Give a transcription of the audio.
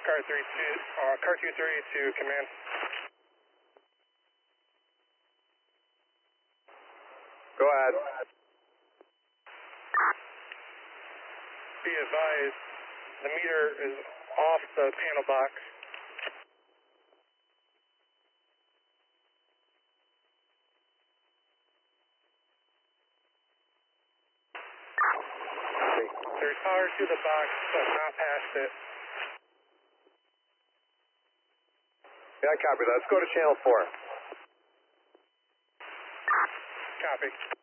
Car 23 to command. Go ahead. Be advised, the meter is off the panel box. There's power to the box, but not past it. Yeah, copy that. Let's go to channel 4. Copy.